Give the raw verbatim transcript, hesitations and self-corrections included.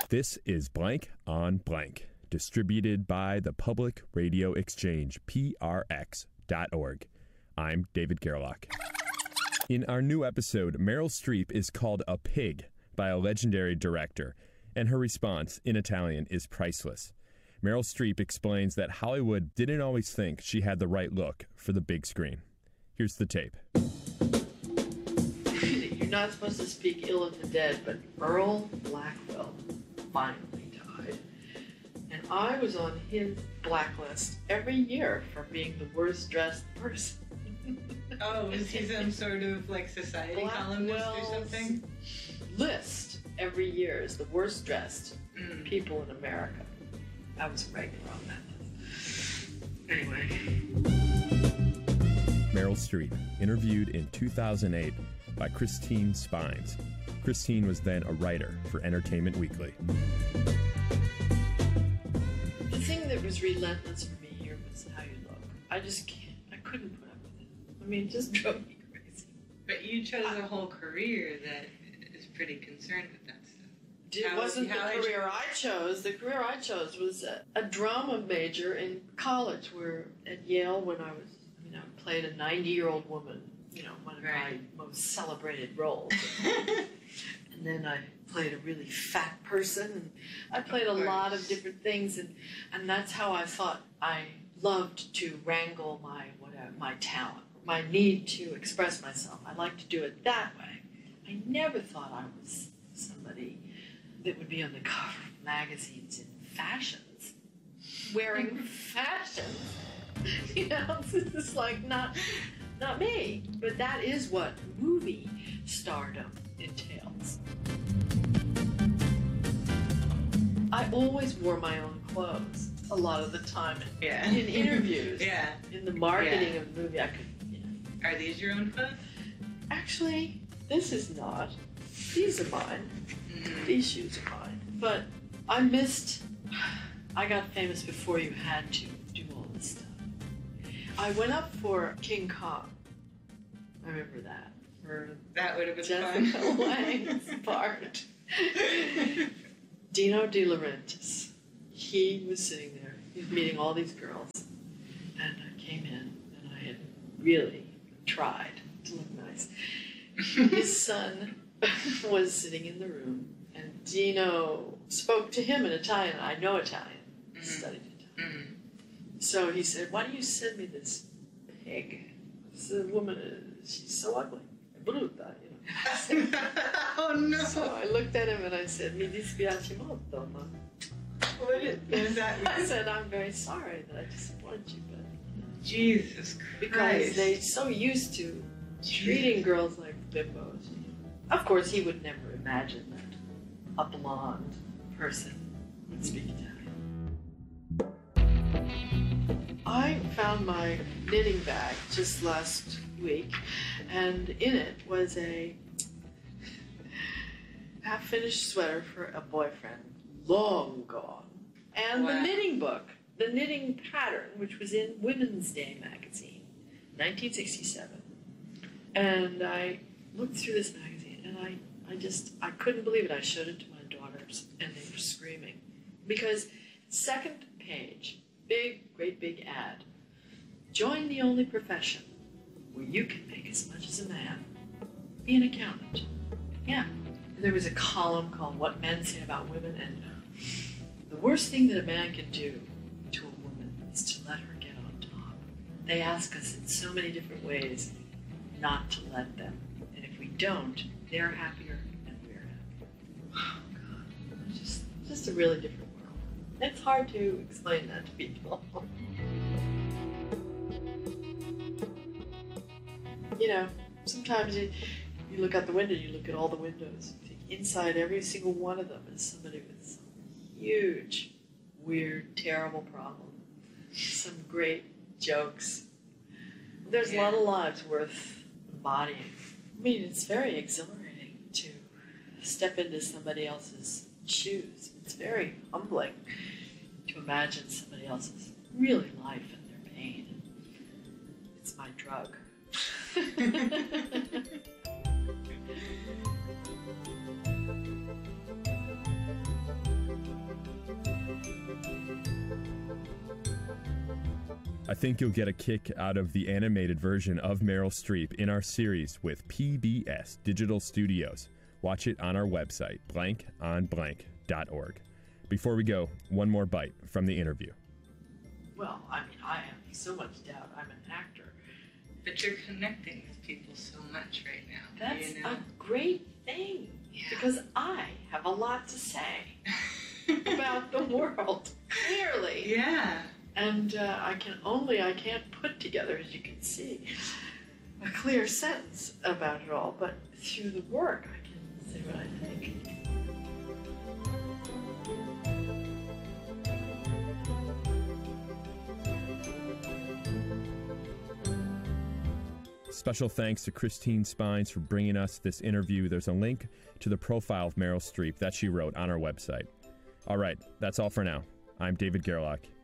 This is Blank on Blank, distributed by the Public Radio Exchange, P R X dot org. I'm David Gerlach. In our new episode, Meryl Streep is called a pig by a legendary director, and her response, in Italian, is priceless. Meryl Streep explains that Hollywood didn't always think she had the right look for the big screen. Here's the tape. You're not supposed to speak ill of the dead, but Earl Blackwell finally died. And I was on his blacklist every year for being the worst dressed person. Oh, was he some sort of like society columnist or something? List every year is the worst dressed Mm. people in America. I was regular on that list. Anyway. Meryl Streep, interviewed in two thousand eight by Christine Spines. Christine was then a writer for Entertainment Weekly. The thing that was relentless for me here was how you look. I just can't, I couldn't put up with it. I mean, it just drove me crazy. But you chose a whole career that is pretty concerned with that stuff. It How- wasn't the how did career you- I chose. The career I chose was a, a drama major in college, where at Yale, when I was, you know, played a ninety-year-old woman, you know, one of Right. my most celebrated roles. And then I played a really fat person, and I played a Of lot of course. different things, and, and that's how I thought I loved to wrangle my whatever, my talent, my need to express myself. I like to do it that way. I never thought I was somebody that would be on the cover of magazines in fashions, wearing fashions. You know, it's just like not, not me. But that is what movie stardom entails. I always wore my own clothes a lot of the time Yeah. in interviews. Yeah. In the marketing Yeah. of the movie, I could, you know. Are these your own clothes? Actually, this is not. These are mine. Mm. These shoes are mine. But I missed, I got famous before you had to do all this stuff. I went up for King Kong. I remember that. For That would have been Jessica fun. Lange's part. Dino De Laurentiis. He was sitting there. He was meeting all these girls. And I came in and I had really tried to look nice. His son was sitting in the room, and Dino spoke to him in Italian. I know Italian. I Mhm. studied Italian. Mm. So he said, "Why do you send me this pig? This woman, uh, she's so ugly. Brutta, you know." Oh no! So I looked at him and I said, "Mi dispiace molto, ma." What is, what does that I mean? said, "I'm very sorry that I disappointed you, but..." Jesus Christ. Because they're so used to treating girls like bimbos. Of course, he would never imagine that a blonde person would speak Italian. I found my knitting bag just last week, and in it was a half-finished sweater for a boyfriend, long gone, and Wow. the knitting book, the knitting pattern, which was in Women's Day magazine, nineteen sixty-seven. And I looked through this magazine, and I, I just, I couldn't believe it. I showed it to my daughters, and they were screaming. Because second page, big, great big ad, join the only profession where you can make as much as a man. Be an accountant. Yeah. And there was a column called What Men Say About Women, and the worst thing that a man can do to a woman is to let her get on top. They ask us in so many different ways not to let them. And if we don't, they're happier and we're happier. Oh God, it's just, just a really different world. It's hard to explain that to people. You know, sometimes you, you look out the window, you look at all the windows, you think inside every single one of them is somebody with some huge, weird, terrible problem. Some great jokes. There's Yeah. a lot of lives worth embodying. I mean, it's very exhilarating to step into somebody else's shoes. It's very humbling to imagine somebody else's really life and their pain. It's my drug. I think you'll get a kick out of the animated version of Meryl Streep in our series with P B S Digital Studios. Watch it on our website, blank on blank dot org. Before we go, one more bite from the interview. Well, I mean, I have so much doubt. I'm an actor. But you're connecting with people so much right now. That's you know? a great thing. Yeah. Because I have a lot to say about the world, clearly. Yeah. And uh, I can only, I can't put together, as you can see, a clear sentence about it all. But through the work, I can say what I think. Special thanks to Christine Spines for bringing us this interview. There's a link to the profile of Meryl Streep that she wrote on our website. All right, that's all for now. I'm David Gerlach.